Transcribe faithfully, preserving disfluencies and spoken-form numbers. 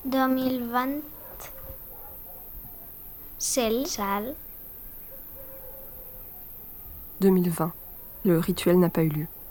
deux mille vingt, c'est sale. deux mille vingt. Le rituel n'a pas eu lieu.